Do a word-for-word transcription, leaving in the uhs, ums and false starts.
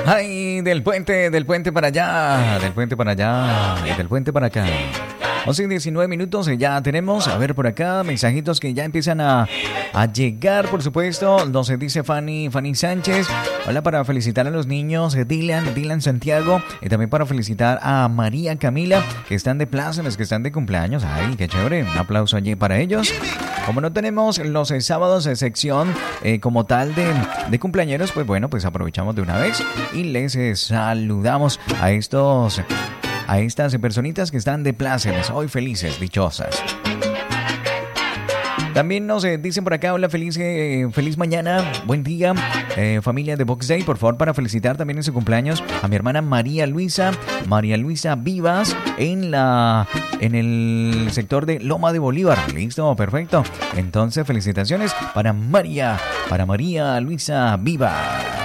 Ay, del puente, del puente para allá, del puente para allá, del puente para acá. once y diecinueve minutos, ya tenemos, a ver por acá, mensajitos que ya empiezan a, a llegar, por supuesto. Nos dice Fanny, Fanny Sánchez. Hola, para felicitar a los niños, Dylan, Dylan Santiago, y también para felicitar a María Camila, que están de plácemes, que están de cumpleaños. Ay, qué chévere, un aplauso allí para ellos. Como no tenemos los eh, sábados de sección eh, como tal de, de cumpleañeros, pues bueno, pues aprovechamos de una vez y les eh, saludamos a estos... a estas personitas que están de plácemes, hoy felices, dichosas. También nos eh, dicen por acá, hola, feliz, eh, feliz mañana, buen día, eh, familia de Box Day, por favor, para felicitar también en su cumpleaños a mi hermana María Luisa, María Luisa Vivas, en la en el sector de Loma de Bolívar. Listo, perfecto. Entonces, felicitaciones para María, para María Luisa Vivas.